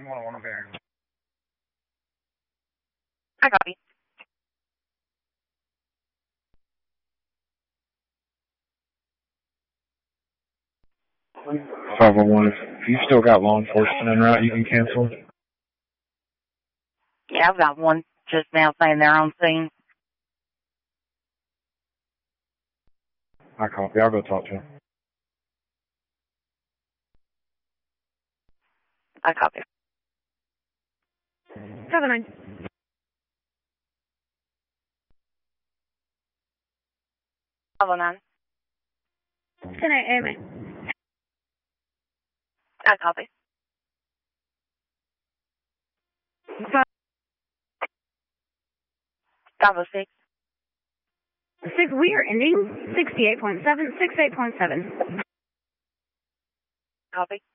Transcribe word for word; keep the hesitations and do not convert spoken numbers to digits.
I copy. five one one, if you still got law enforcement en route, you can cancel. Yeah, I've got one just now saying they're on scene. I copy. I'll go talk to him. I copy. seven nine. Level nine. ten eight A M A. I copy. Five. five oh six. Six, we are ending sixty-eight point seven, sixty-eight point seven. Copy.